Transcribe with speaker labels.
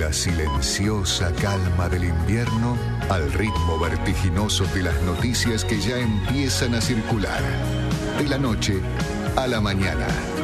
Speaker 1: la silenciosa calma del invierno al ritmo vertiginoso de las noticias que ya empiezan a circular. De la noche a la mañana.